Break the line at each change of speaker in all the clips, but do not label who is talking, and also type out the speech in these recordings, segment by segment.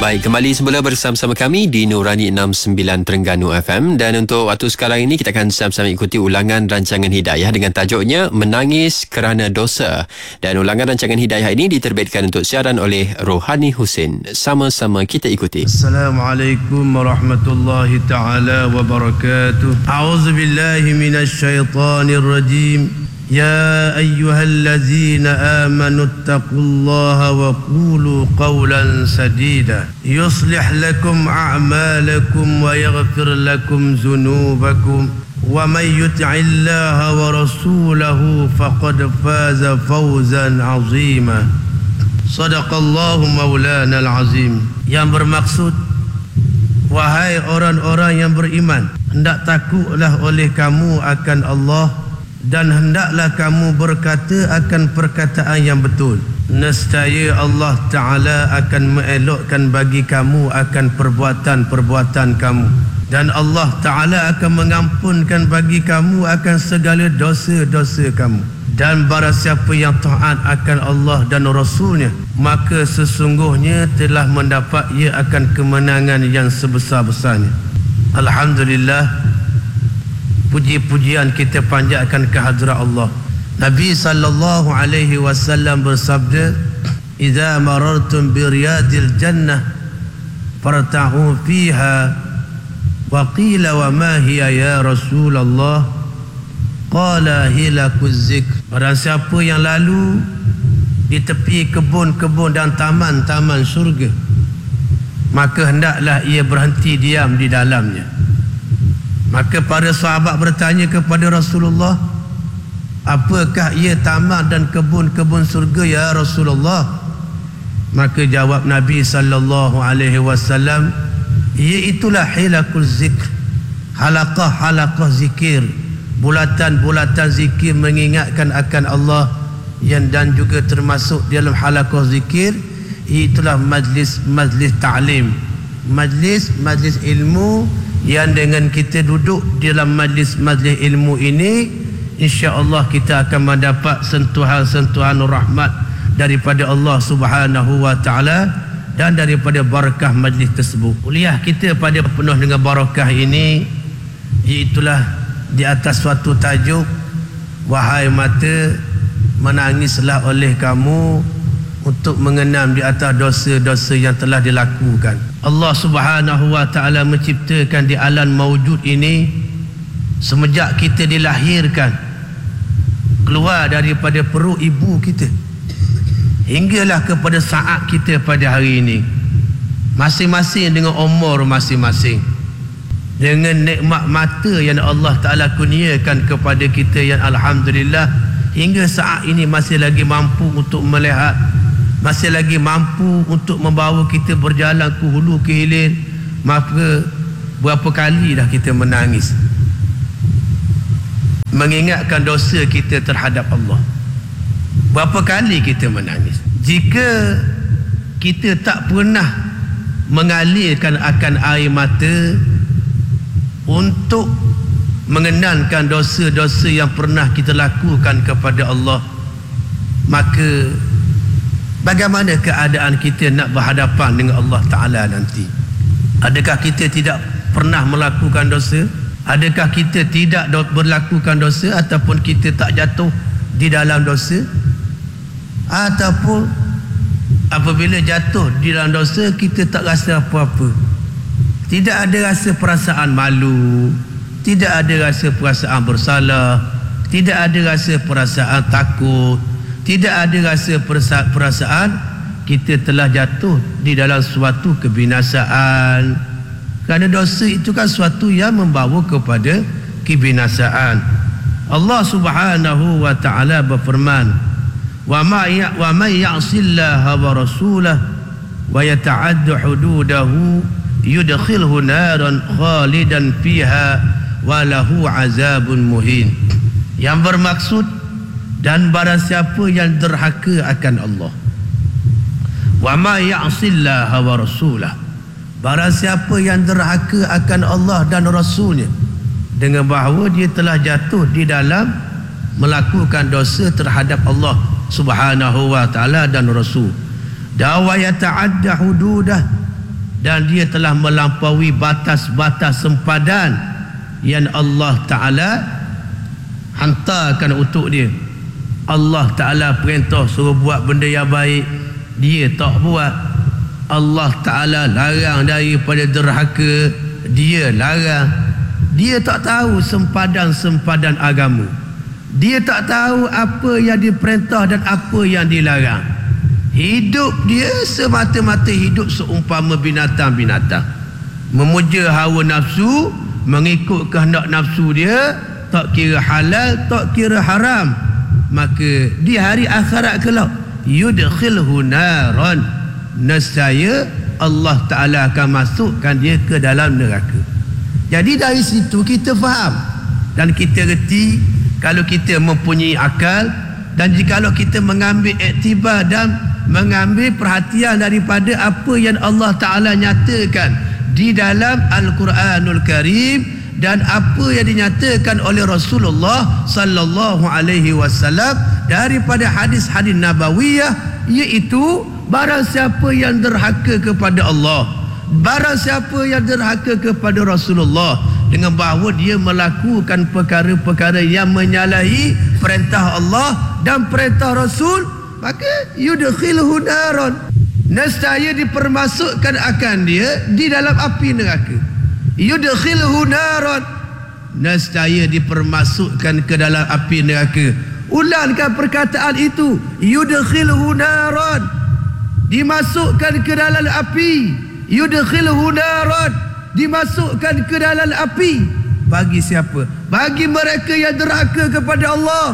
Baik, kembali semula bersama kami di Nurani 69 Terengganu FM. Dan untuk waktu sekarang ini kita akan sama-sama ikuti ulangan rancangan Hidayah dengan tajuknya Menangis Kerana Dosa. Dan ulangan rancangan Hidayah ini diterbitkan untuk siaran oleh Rohani Husin. Sama-sama kita ikuti.
Assalamualaikum warahmatullahi ta'ala wabarakatuh. A'udzubillahi minasyaitanirrajim. يا أيها الذين آمنوا اتقوا الله وقولوا قولا سديدا يصلح لكم أعمالكم ويغفر لكم ذنوبكم ومن يطع الله ورسوله فقد فاز فوزا عظيما صدق الله مولانا العظيم. Yang bermaksud, wahai orang-orang yang beriman, hendak takutlah oleh kamu akan Allah dan hendaklah kamu berkata akan perkataan yang betul. Nescaya Allah Ta'ala akan mengelokkan bagi kamu akan perbuatan-perbuatan kamu, dan Allah Ta'ala akan mengampunkan bagi kamu akan segala dosa-dosa kamu. Dan barang siapa yang taat akan Allah dan Rasulnya, maka sesungguhnya telah mendapat ia akan kemenangan yang sebesar-besarnya. Alhamdulillah, puji-pujian kita panjatkan ke hadrat Allah. Nabi sallallahu alaihi wasallam bersabda, "Idza marartum bi riyadil jannah farta'u fiha." Wa qila wa ma hiya ya Rasulullah? Qala hilakuz zikr. Barang siapa yang lalu di tepi kebun-kebun dan taman-taman syurga, maka hendaklah ia berhenti diam di dalamnya. Maka para sahabat bertanya kepada Rasulullah, apakah ia taman dan kebun-kebun surga ya Rasulullah? Maka jawab Nabi sallallahu alaihi wasallam, iaitulah hilakul zikr, halaqah-halaqah zikir, bulatan-bulatan zikir mengingatkan akan Allah, yang dan juga termasuk dalam halaqah zikir itulah majlis ta'lim, majlis ilmu, yang dengan kita duduk dalam majlis-majlis ilmu ini, insya-Allah kita akan mendapat sentuhan-sentuhan rahmat daripada Allah Subhanahu wa taala dan daripada barakah majlis tersebut. Kuliah kita pada penuh dengan barakah ini iaitulah di atas suatu tajuk, wahai mata, menangislah oleh kamu untuk mengenam di atas dosa-dosa yang telah dilakukan. Allah Subhanahu wa taala menciptakan di alam maujud ini semenjak kita dilahirkan, keluar daripada perut ibu kita, hinggalah kepada saat kita pada hari ini, masing-masing dengan umur masing-masing, dengan nikmat mata yang Allah Taala kurniakan kepada kita, yang alhamdulillah hingga saat ini masih lagi mampu untuk melihat, masih lagi mampu untuk membawa kita berjalan ke hulu ke hilir. Maka berapa kali dah kita menangis mengingatkan dosa kita terhadap Allah. Berapa kali kita menangis. Jika kita tak pernah mengalirkan akan air mata untuk mengenalkan dosa-dosa yang pernah kita lakukan kepada Allah, maka bagaimana keadaan kita nak berhadapan dengan Allah Ta'ala nanti? Adakah kita tidak pernah melakukan dosa? Adakah kita tidak berlakukan dosa, ataupun kita tak jatuh di dalam dosa? Ataupun apabila jatuh di dalam dosa kita tak rasa apa-apa? Tidak ada rasa perasaan malu, tidak ada rasa perasaan bersalah, tidak ada rasa perasaan takut, tidak ada rasa perasaan kita telah jatuh di dalam suatu kebinasaan. Kerana dosa itu kan suatu yang membawa kepada kebinasaan. Allah Subhanahu wa taala berfirman, wa may ya'sillaha wa rasulahu wa yata'adda hududahu yudkhilhu naran khalidan fiha wa lahu 'adzabun muhin. Yang bermaksud, dan barang siapa yang derhaka akan Allah, wa may ya'sillaha wa rasulahu, barang siapa yang derhaka akan Allah dan Rasulnya, dengan bahawa dia telah jatuh di dalam melakukan dosa terhadap Allah Subhanahu wa taala dan Rasul. Dan wa yata'adda hududah, dan dia telah melampaui batas-batas sempadan yang Allah Ta'ala hantarkan untuk dia. Allah Ta'ala perintah suruh buat benda yang baik, dia tak buat. Allah Ta'ala larang daripada derhaka, dia larang. Dia tak tahu sempadan-sempadan agama. Dia tak tahu apa yang diperintah dan apa yang dilarang. Hidup dia semata-mata hidup seumpama binatang-binatang, memuja hawa nafsu, mengikut kehendak nafsu dia, tak kira halal, tak kira haram. Maka di hari akhirat kelak yudkhilhu naran, nescaya Allah Ta'ala akan masukkan dia ke dalam neraka. Jadi dari situ kita faham dan kita reti, kalau kita mempunyai akal dan jikalau kita mengambil iktibar dan mengambil perhatian daripada apa yang Allah Ta'ala nyatakan di dalam Al-Quranul Karim dan apa yang dinyatakan oleh Rasulullah sallallahu alaihi wasallam daripada hadis-hadis nabawiyah, iaitu barang siapa yang derhaka kepada Allah, barang siapa yang derhaka kepada Rasulullah dengan bahawa dia melakukan perkara-perkara yang menyalahi perintah Allah dan perintah Rasul, maka yudkhilhu naran, nescaya dipermasukkan akan dia di dalam api neraka. Yudkhilhu naran, nescaya dipermasukkan ke dalam api neraka. Ulangkan perkataan itu, yudkhilhu naran, dimasukkan ke dalam api. Yudkhilhu naran, dimasukkan ke dalam api. Bagi siapa? Bagi mereka yang derhaka kepada Allah,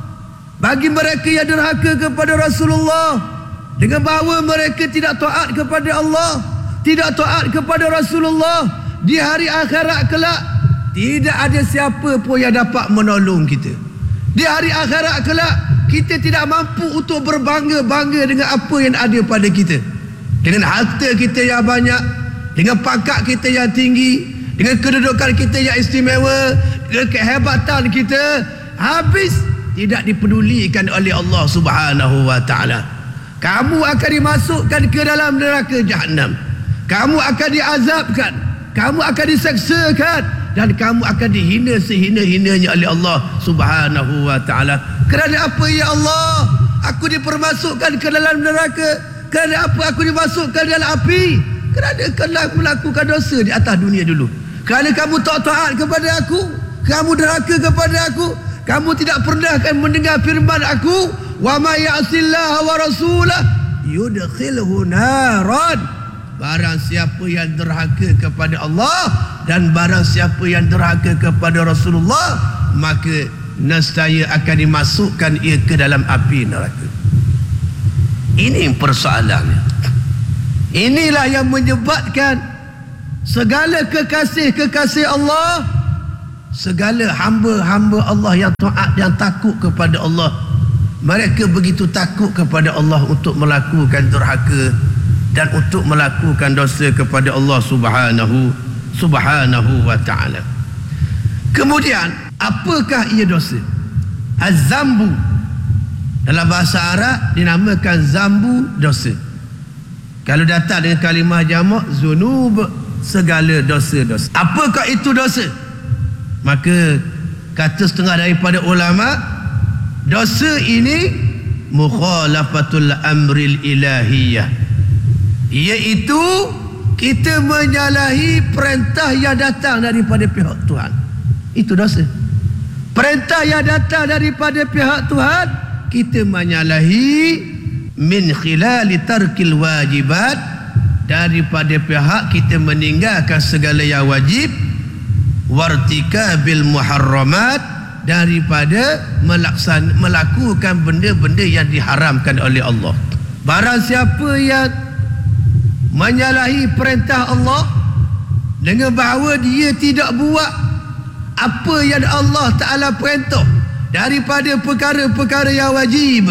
bagi mereka yang derhaka kepada Rasulullah, dengan bahawa mereka tidak taat kepada Allah, tidak taat kepada Rasulullah. Di hari akhirat kelak tidak ada siapa pun yang dapat menolong kita. Di hari akhirat kelak kita tidak mampu untuk berbangga-bangga dengan apa yang ada pada kita, dengan harta kita yang banyak, dengan pangkat kita yang tinggi, dengan kedudukan kita yang istimewa, dengan kehebatan kita, habis tidak dipedulikan oleh Allah Subhanahu wa Ta'ala. Kamu akan dimasukkan ke dalam neraka Jahannam. Kamu akan diazabkan, kamu akan diseksakan, dan kamu akan dihina sehina-hinanya oleh Allah Subhanahu wa Ta'ala. Kerana apa ya Allah? Aku dipermasukkan ke dalam neraka. Kerana apa aku dimasukkan dalam api? Kerana telah melakukan dosa di atas dunia dulu. Kerana kamu tak taat kepada aku, kamu derhaka kepada aku, kamu tidak pernah akan mendengar firman aku, wa may ya'sillaha wa rasulah yudkhilhu naran. Barang siapa yang derhaka kepada Allah dan barang siapa yang derhaka kepada Rasulullah, maka nescaya akan dimasukkan ia ke dalam api neraka. Ini persoalannya. Inilah yang menyebabkan segala kekasih-kekasih Allah, segala hamba-hamba Allah yang taat, yang takut kepada Allah, mereka begitu takut kepada Allah untuk melakukan derhaka dan untuk melakukan dosa kepada Allah Subhanahu wa Ta'ala. Kemudian apakah ia dosa? Az-zambu dalam bahasa Arab dinamakan zambu, dosa. Kalau datang dengan kalimah jamak zunub, segala dosa-dosa. Apakah itu dosa? Maka kata setengah daripada ulama, dosa ini mukhalafatul amril ilahiyah, iaitu kita menyalahi perintah yang datang daripada pihak Tuhan. Itu dosa. Perintah yang datang daripada pihak Tuhan kita menyalahi. Min khilali tarkil wajibat, daripada pihak kita meninggalkan segala yang wajib. Wartikabil muharramat, daripada melakukan benda-benda yang diharamkan oleh Allah. Barang siapa yang menyalahi perintah Allah dengan bahawa dia tidak buat apa yang Allah Ta'ala perintah daripada perkara-perkara yang wajib.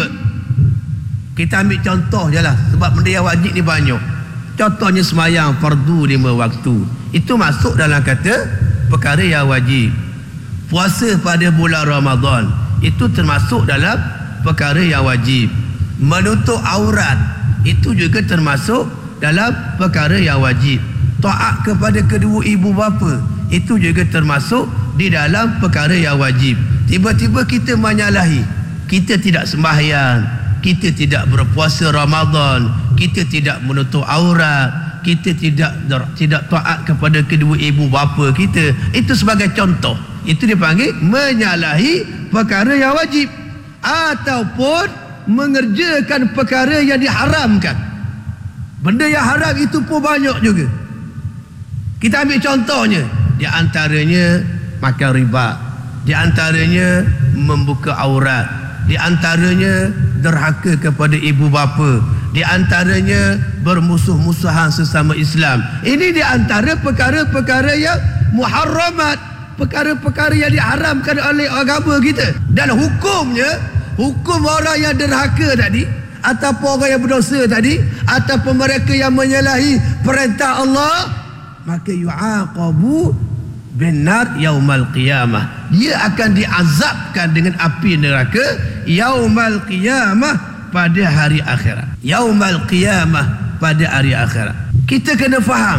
Kita ambil contoh je lah, sebab benda yang wajib ni banyak. Contohnya semayang fardu 5 waktu, itu masuk dalam kata perkara yang wajib. Puasa pada bulan Ramadan, itu termasuk dalam perkara yang wajib. Menutup aurat, itu juga termasuk dalam perkara yang wajib. taat kepada kedua ibu bapa, itu juga termasuk di dalam perkara yang wajib. Tiba-tiba kita menyalahi, kita tidak sembahyang, kita tidak berpuasa Ramadan, kita tidak menutup aurat, kita tidak taat kepada kedua ibu bapa kita, itu sebagai contoh. Itu dipanggil menyalahi perkara yang wajib ataupun mengerjakan perkara yang diharamkan. Benda yang haram itu pun banyak juga. Kita ambil contohnya, di antaranya makan riba, di antaranya membuka aurat, di antaranya derhaka kepada ibu bapa, di antaranya bermusuh-musuhan sesama Islam. Ini di antara perkara-perkara yang muharramat, perkara-perkara yang diharamkan oleh agama kita. Dan hukumnya, hukum orang yang derhaka tadi, ataupun orang yang berdosa tadi, ataupun mereka yang menyalahi perintah Allah, maka yu'aqabu binar yaumal qiyamah. Dia akan diazabkan dengan api neraka yaumal qiyamah, pada hari akhirat. Yaumal qiyamah, pada hari akhirat. Kita kena faham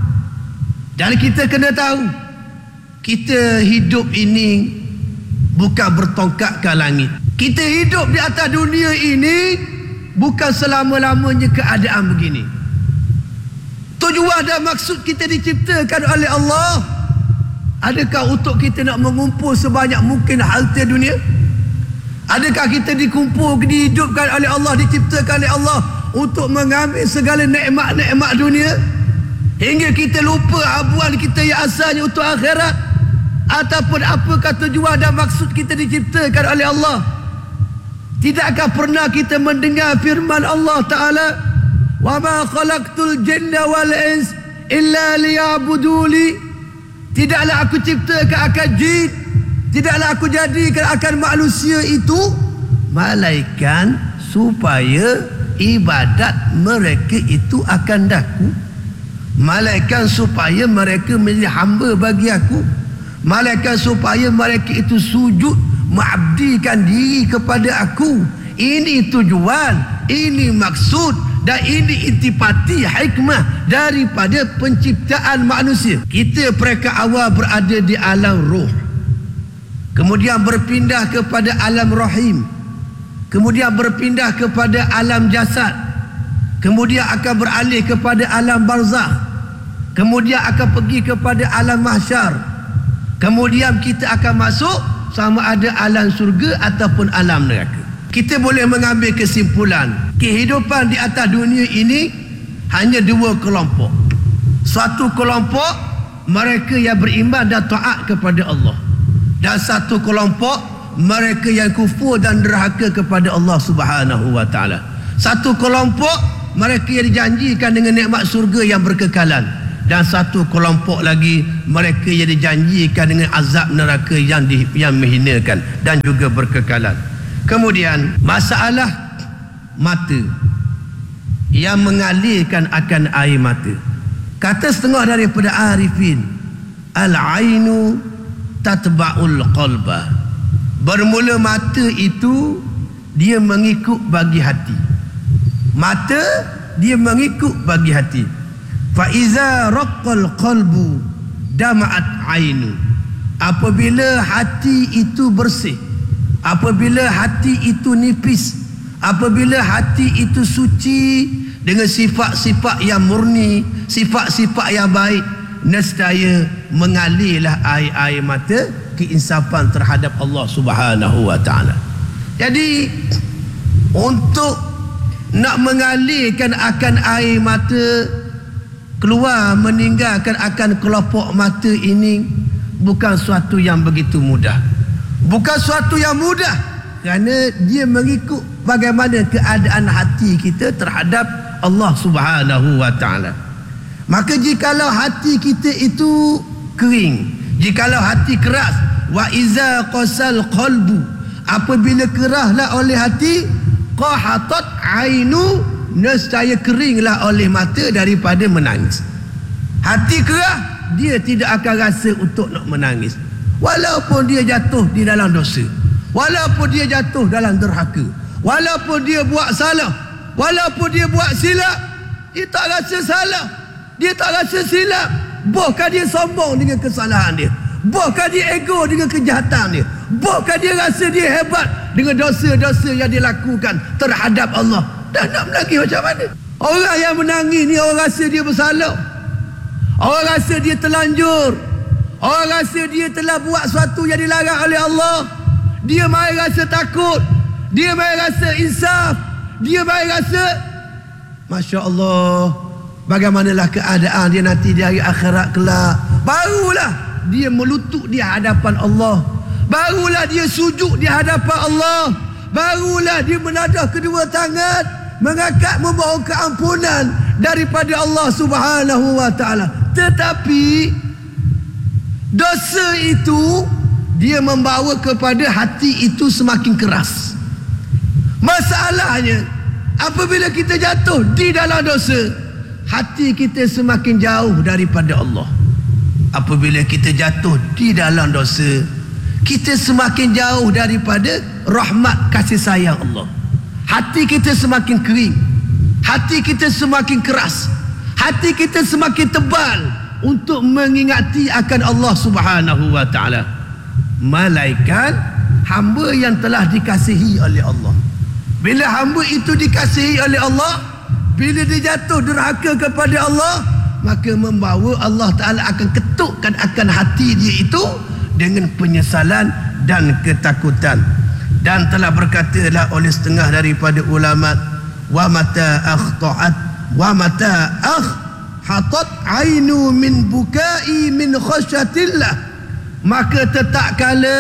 dan kita kena tahu, kita hidup ini bukan bertongkat ke langit. Kita hidup di atas dunia ini bukan selama-lamanya keadaan begini. Tujuan dan maksud kita diciptakan oleh Allah, adakah untuk kita nak mengumpul sebanyak mungkin harta dunia? Adakah kita dihidupkan oleh Allah, diciptakan oleh Allah untuk mengambil segala nikmat-nikmat dunia hingga kita lupa habuan kita yang asalnya untuk akhirat? Ataupun apakah tujuan dan maksud kita diciptakan oleh Allah? Tidakkah pernah kita mendengar firman Allah Ta'ala, wa ma khalaqtul jinna wal ins illa liya'buduli? Tidaklah aku ciptakan akan jin, tidaklah aku jadikan akan manusia itu malaikat supaya ibadat mereka itu akan daku. Malaikat supaya mereka menjadi hamba bagi aku. Malaikat supaya mereka itu sujud mengabdikan diri kepada aku. Ini tujuan, ini maksud, dan ini intipati hikmah daripada penciptaan manusia. Kita mereka awal berada di alam roh, kemudian berpindah kepada alam rahim, kemudian berpindah kepada alam jasad, kemudian akan beralih kepada alam barzakh, kemudian akan pergi kepada alam mahsyar, kemudian kita akan masuk sama ada alam surga ataupun alam neraka. Kita boleh mengambil kesimpulan, kehidupan di atas dunia ini hanya dua kelompok. Satu kelompok mereka yang beriman dan taat kepada Allah, dan satu kelompok mereka yang kufur dan derhaka kepada Allah Subhanahu wa taala. Satu kelompok mereka yang dijanjikan dengan nikmat surga yang berkekalan, dan satu kelompok lagi mereka yang dijanjikan dengan azab neraka yang menghinakan dan juga berkekalan. Kemudian masalah mata yang mengalirkan akan air mata. Kata setengah daripada arifin, al-ainu tatba'ul qalba. Bermula mata itu dia mengikut bagi hati. Mata dia mengikut bagi hati. Fa iza raqqal qalbu dama'at ainu. Apabila hati itu bersih, apabila hati itu nipis, apabila hati itu suci dengan sifat-sifat yang murni, sifat-sifat yang baik, nescaya mengalirlah air-air mata keinsapan terhadap Allah Subhanahu wa taala. Jadi untuk nak mengalirkan akan air mata keluar meninggalkan akan kelopak mata ini bukan suatu yang begitu mudah. Bukan suatu yang mudah, kerana dia mengikut bagaimana keadaan hati kita terhadap Allah Subhanahu wa taala. Maka jikalau hati kita itu kering, jikalau hati keras, wa iza qasal qalbu, apabila keraslah oleh hati, qahatat ainu, nescaya keringlah oleh mata daripada menangis. Hati keras, dia tidak akan rasa untuk nak menangis, walaupun dia jatuh di dalam dosa, walaupun dia jatuh dalam derhaka, walaupun dia buat salah, walaupun dia buat silap, dia tak rasa salah. Dia tak rasa silap. Bahkan dia sombong dengan kesalahan dia. Bahkan dia ego dengan kejahatan dia. Bahkan dia rasa dia hebat dengan dosa-dosa yang dia lakukan terhadap Allah. Dan nak menangis macam mana? Orang yang menangis ni orang rasa dia bersalah. Orang rasa dia terlanjur. Orang rasa dia telah buat sesuatu yang dilarang oleh Allah. Dia main rasa takut. Dia main rasa insaf. Dia main rasa, Masya Allah, bagaimanalah keadaan dia nanti di hari akhirat kelak. Barulah dia melutut di hadapan Allah. Barulah dia sujud di hadapan Allah. Barulah dia menadah kedua tangan, mengangkat memohon keampunan daripada Allah Subhanahu wa ta'ala. Tetapi dosa itu dia membawa kepada hati itu semakin keras. Masalahnya, apabila kita jatuh di dalam dosa, hati kita semakin jauh daripada Allah. Apabila kita jatuh di dalam dosa, kita semakin jauh daripada rahmat kasih sayang Allah. Hati kita semakin kering. Hati kita semakin keras. Hati kita semakin tebal untuk mengingati akan Allah Subhanahu wa ta'ala. Malaikat hamba yang telah dikasihi oleh Allah. Bila hamba itu dikasihi oleh Allah, bila dia jatuh derhaka kepada Allah, maka membawa Allah Ta'ala akan ketukkan akan hati dia itu dengan penyesalan dan ketakutan. Dan telah berkatalah oleh setengah daripada ulama, wa mata akhta'at wa mata hatat ainu min bukai min khasyatillah, maka tetap kala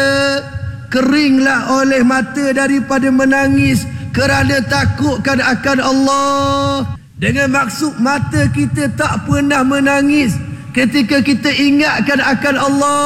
keringlah oleh mata daripada menangis kerana takutkan akan Allah. Dengan maksud mata kita tak pernah menangis ketika kita ingatkan akan Allah.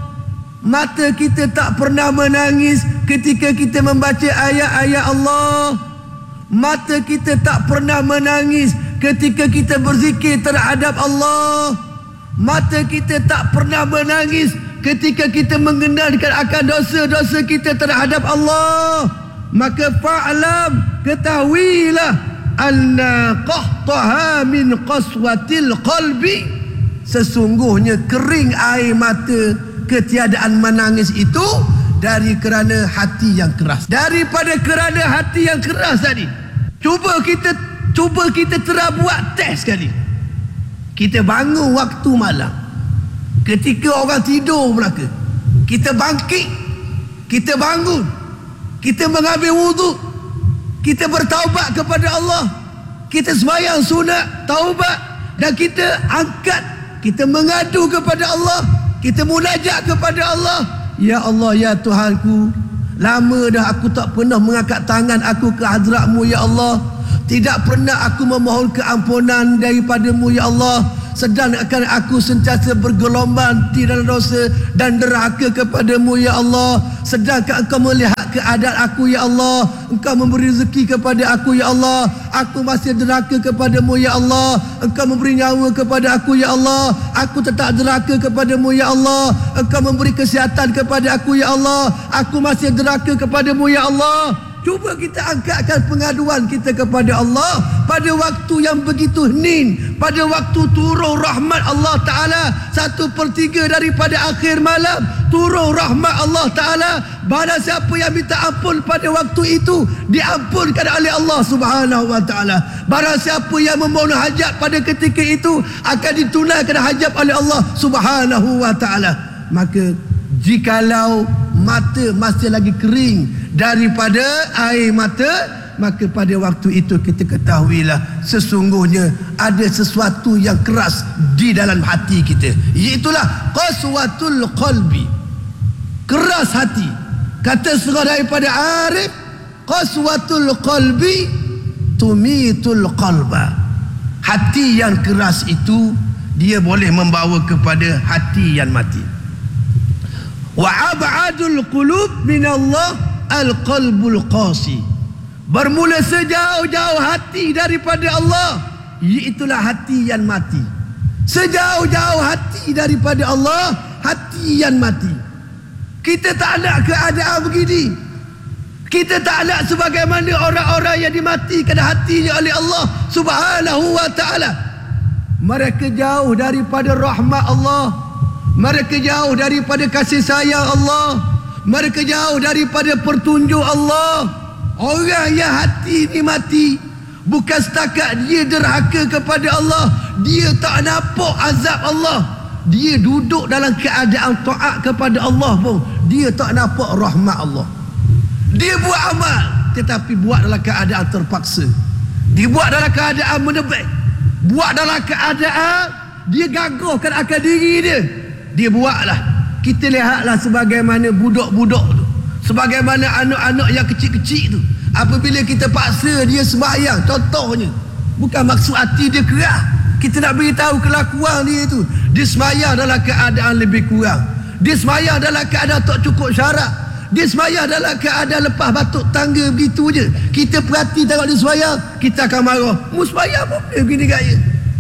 Mata kita tak pernah menangis ketika kita membaca ayat-ayat Allah. Mata kita tak pernah menangis ketika kita berzikir terhadap Allah. Mata kita tak pernah menangis ketika kita mengenalkan akan dosa-dosa kita terhadap Allah. Maka fa'lam, ketahuilah, anna qahtaha min qaswatil qalbi, sesungguhnya kering air mata, ketiadaan menangis itu dari kerana hati yang keras. Daripada kerana hati yang keras tadi, cuba kita buat test sekali. Kita bangun waktu malam, ketika orang tidur belaka, kita bangkit, kita bangun, kita mengambil wuduk, kita bertaubat kepada Allah, kita sembahyang sunat taubat, dan kita angkat, kita mengadu kepada Allah, kita munajat kepada Allah. Ya Allah, ya Tuhanku, lama dah aku tak pernah mengangkat tangan aku ke hadrat-Mu ya Allah. Tidak pernah aku memohon keampunan daripadamu ya Allah. Sedangkan aku sentiasa bergelombang di dalam dosa dan derhaka kepadamu ya Allah. Sedangkan Engkau melihat keadaan aku ya Allah, Engkau memberi rezeki kepada aku ya Allah, aku masih derhaka kepadamu ya Allah. Engkau memberi nyawa kepada aku ya Allah, aku tetap derhaka kepadamu ya Allah. Engkau memberi kesihatan kepada aku ya Allah, aku masih derhaka kepadamu ya Allah. Cuba kita angkatkan pengaduan kita kepada Allah pada waktu yang begitu hening, pada waktu turun rahmat Allah Ta'ala 1/3 daripada akhir malam, turun rahmat Allah Ta'ala. Barang siapa yang minta ampun pada waktu itu, diampunkan oleh Allah Subhanahu Wa Ta'ala. Barang siapa yang memohon hajat pada ketika itu, akan ditunaikan hajat oleh Allah Subhanahu Wa Ta'ala. Maka jikalau mata masih lagi kering daripada air mata, maka pada waktu itu kita ketahuilah sesungguhnya ada sesuatu yang keras di dalam hati kita, iaitulah qaswatul qalbi, keras hati. Kata setengah daripada arif, qaswatul qalbi tumitul qalba, hati yang keras itu dia boleh membawa kepada hati yang mati. Wa ab'adul qulub min Allah al-qalbul qasi, bermula sejauh-jauh hati daripada Allah, iaitulah hati yang mati. Sejauh-jauh hati daripada Allah, hati yang mati. Kita tak nak keadaan begini. Kita tak nak sebagaimana orang-orang yang dimatikan hatinya oleh Allah Subhanahu Wa Ta'ala. mereka jauh daripada rahmat Allah, mereka jauh daripada kasih sayang Allah, mereka jauh daripada petunjuk Allah. Orang yang hati ni mati, bukan setakat dia derhaka kepada Allah, dia tak nampak azab Allah, dia duduk dalam keadaan taat kepada Allah pun dia tak nampak rahmat Allah. Dia buat amal tetapi buat dalam keadaan terpaksa, dia buat dalam keadaan menebik, buat dalam keadaan dia gagahkan akal diri dia. Dia buatlah. Kita lihatlah sebagaimana budak-budak tu, sebagaimana anak-anak yang kecil-kecil tu, apabila kita paksa dia sembahyang, contohnya, bukan maksud hati dia keras, kita nak beritahu kelakuan dia tu, dia sembahyang dalam keadaan lebih kurang, dia sembahyang dalam keadaan tak cukup syarat, dia sembahyang dalam keadaan lepas batuk tangga begitu je. Kita perhati tengok dia sembahyang, kita akan marah. Mu sembahyang pun dia begini gaya,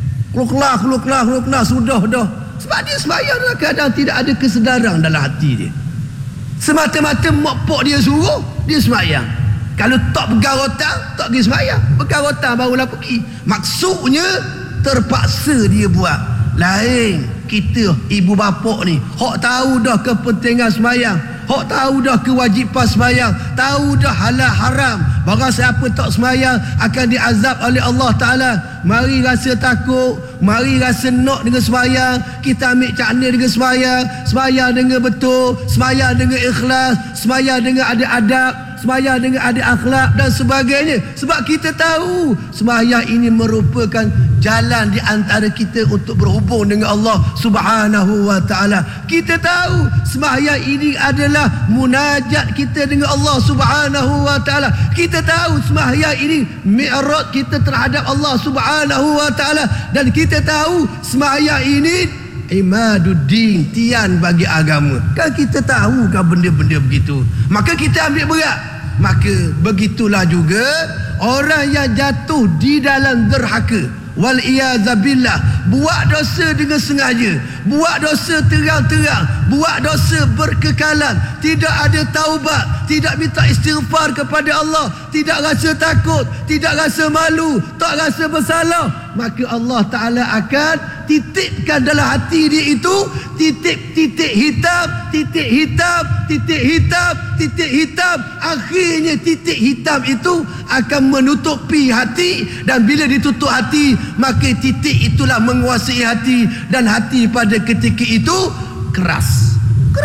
khuluk-khuluk, sudah dah. Sebab dia sembahyang dalam keadaan tidak ada kesedaran dalam hati dia. Semata-mata mak pok dia suruh, dia sembahyang. Kalau tak pegang rotan, tak pergi sembahyang. Pegang rotan barulah pergi. Maksudnya terpaksa dia buat. Lain kita ibu bapa ni, hok tahu dah kepentingan sembahyang, hok tahu dah kewajipan sembahyang, tahu dah halal haram. Barang siapa tak sembahyang akan diazab oleh Allah Ta'ala. Mari rasa takut, mari rasa nak dengan sembahyang. Kita ambil cakna dengan sembahyang, sembahyang dengan betul, sembahyang dengan ikhlas, sembahyang dengan ada adab, sembahyang dengan ada akhlak dan sebagainya. Sebab kita tahu sembahyang ini merupakan jalan di antara kita untuk berhubung dengan Allah Subhanahu wa Ta'ala. Kita tahu sembahyang ini adalah munajat kita dengan Allah Subhanahu wa Ta'ala. Kita tahu sembahyang ini mi'raj kita terhadap Allah Subhanahu wa Ta'ala. Dan kita tahu sembahyang ini imaduddin, tian bagi agama. Kan kita tahu kan benda-benda begitu, maka kita ambil berat. Maka begitulah juga orang yang jatuh di dalam derhaka, wal iyazabillah, buat dosa dengan sengaja, buat dosa terang-terang, buat dosa berkekalan, tidak ada taubat, tidak minta istighfar kepada Allah, tidak rasa takut, tidak rasa malu, tak rasa bersalah, maka Allah Ta'ala akan titipkan dalam hati dia itu titik-titik hitam, titik hitam, titik hitam, titik hitam. Akhirnya titik hitam itu akan menutupi hati, dan bila ditutup hati, maka titik itulah menguasai hati, dan hati pada ketika itu keras.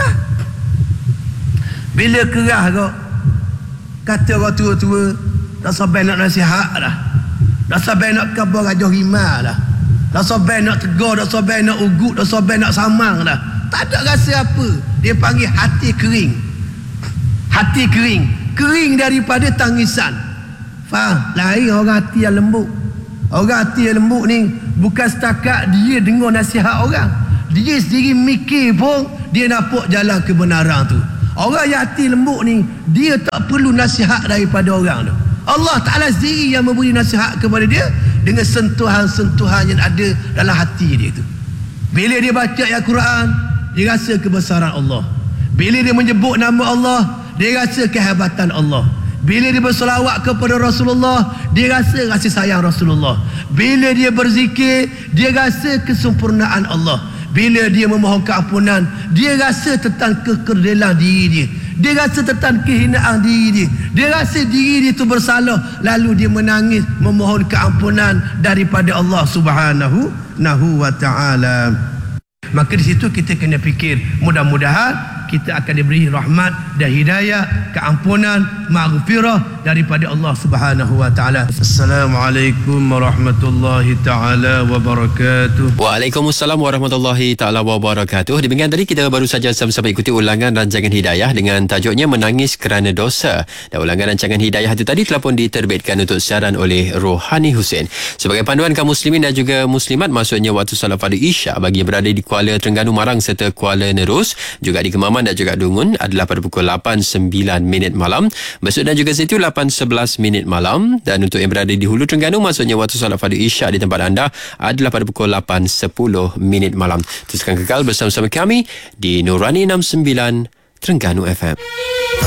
Bila keras kau, kata orang tua-tua, tak sampai nak nasihat dah, tak sampai nak khabar rajah rimah dah, tak sampai nak tegur, tak sampai nak ugut, tak sampai nak samang dah. Tak ada rasa apa. Dia panggil hati kering. Hati kering, kering daripada tangisan. Faham? Lain orang hati yang lembut. Orang hati yang lembut ni bukan setakat dia dengar nasihat orang, dia sendiri mikir pun dia nampak jalan kebenaran tu. Orang yang hati lembut ni, dia tak perlu nasihat daripada orang tu. Allah Ta'ala sendiri yang memberi nasihat kepada dia dengan sentuhan-sentuhan yang ada dalam hati dia tu. Bila dia baca ayat Quran, dia rasa kebesaran Allah. Bila dia menyebut nama Allah, dia rasa kehebatan Allah. Bila dia bersolawat kepada Rasulullah, dia rasa kasih sayang Rasulullah. Bila dia berzikir, dia rasa kesempurnaan Allah. Bila dia memohon keampunan, dia rasa tentang kekerdelan diri dia. Dia rasa tentang kehinaan diri dia. Dia rasa diri dia itu bersalah, lalu dia menangis memohon keampunan daripada Allah Subhanahu wa Ta'ala. Maka di situ kita kena fikir, mudah-mudahan kita akan diberi rahmat dan hidayah, keampunan, maghfirah daripada Allah Subhanahu wa Ta'ala. Assalamualaikum warahmatullahi taala wabarakatuh.
Waalaikumsalam warahmatullahi taala wabarakatuh. Demikian tadi kita baru saja sama-sama ikuti ulangan rancangan hidayah dengan tajuknya Menangis Kerana Dosa. Dan ulangan rancangan hidayah itu tadi telah pun diterbitkan untuk siaran oleh Rohani Hussein. Sebagai panduan kaum muslimin dan juga muslimat, maksudnya waktu salat fardu Isyak bagi yang berada di Kuala Terengganu Marang serta Kuala Nerus, juga di Kemaman dan juga Dungun adalah pada pukul 8.09 malam. Besut dan juga Setu 8.11 malam. Dan untuk yang berada di Hulu Terengganu, maksudnya waktu salat fardu Isyak di tempat anda adalah pada pukul 8.10 malam. Teruskan kekal bersama-sama kami di Nurani 69 Terengganu FM.